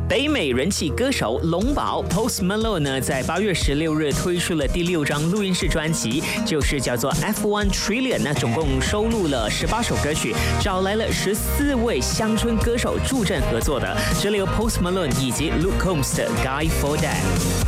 北美人气歌手龙宝 Post Malone 呢，在8月16日推出了第6张录音室专辑，就是叫做 F1 Trillion。那总共收录了18首歌曲，找来了14位乡村歌手助阵合作的，这里有 Post Malone 以及 Luke Combs 的 Guy for That。